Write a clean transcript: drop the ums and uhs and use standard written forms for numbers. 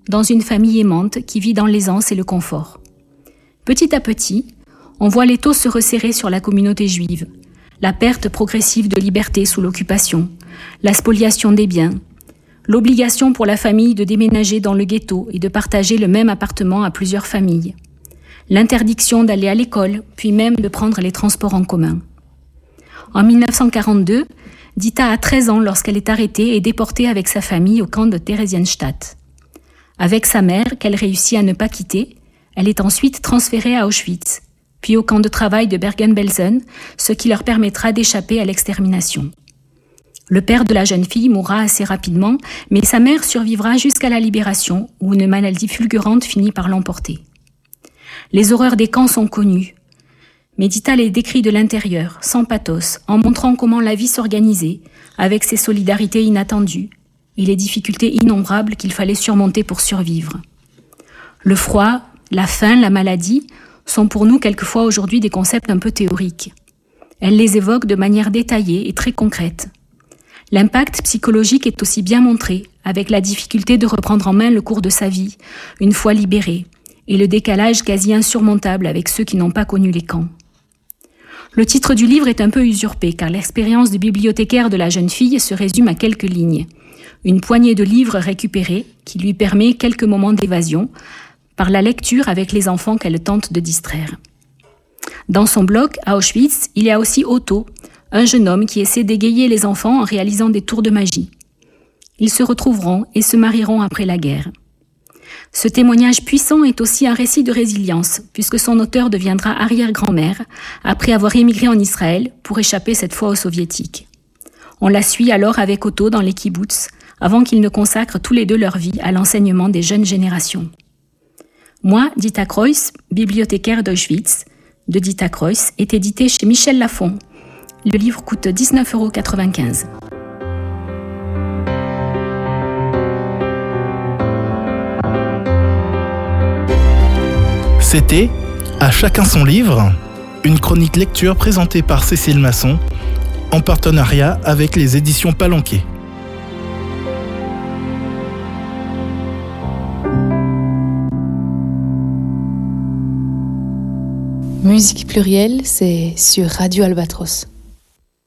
dans une famille aimante qui vit dans l'aisance et le confort. Petit à petit, on voit l'étau se resserrer sur la communauté juive, la perte progressive de liberté sous l'occupation, la spoliation des biens, l'obligation pour la famille de déménager dans le ghetto et de partager le même appartement à plusieurs familles, l'interdiction d'aller à l'école, puis même de prendre les transports en commun. En 1942, Dita a 13 ans lorsqu'elle est arrêtée et déportée avec sa famille au camp de Theresienstadt. Avec sa mère, qu'elle réussit à ne pas quitter, elle est ensuite transférée à Auschwitz, puis au camp de travail de Bergen-Belsen, ce qui leur permettra d'échapper à l'extermination. Le père de la jeune fille mourra assez rapidement, mais sa mère survivra jusqu'à la libération, où une maladie fulgurante finit par l'emporter. Les horreurs des camps sont connues, mais Dita les décrit de l'intérieur, sans pathos, en montrant comment la vie s'organisait, avec ses solidarités inattendues et les difficultés innombrables qu'il fallait surmonter pour survivre. Le froid, la faim, la maladie sont pour nous quelquefois aujourd'hui des concepts un peu théoriques. Elle les évoque de manière détaillée et très concrète. L'impact psychologique est aussi bien montré, avec la difficulté de reprendre en main le cours de sa vie, une fois libérée, et le décalage quasi insurmontable avec ceux qui n'ont pas connu les camps. Le titre du livre est un peu usurpé, car l'expérience de bibliothécaire de la jeune fille se résume à quelques lignes. Une poignée de livres récupérés qui lui permet quelques moments d'évasion, par la lecture avec les enfants qu'elle tente de distraire. Dans son blog, à Auschwitz, il y a aussi Otto, un jeune homme qui essaie d'égayer les enfants en réalisant des tours de magie. Ils se retrouveront et se marieront après la guerre. Ce témoignage puissant est aussi un récit de résilience, puisque son auteur deviendra arrière-grand-mère, après avoir émigré en Israël pour échapper cette fois aux soviétiques. On la suit alors avec Otto dans les kibboutz, avant qu'ils ne consacrent tous les deux leur vie à l'enseignement des jeunes générations. Moi, Dita Kreuss, bibliothécaire d'Auschwitz, de Dita Kreuss, est édité chez Michel Lafon. Le livre coûte 19,95 €. C'était À chacun son livre, une chronique lecture présentée par Cécile Masson, en partenariat avec les éditions Palanquet. Musique plurielle, c'est sur Radio Albatros.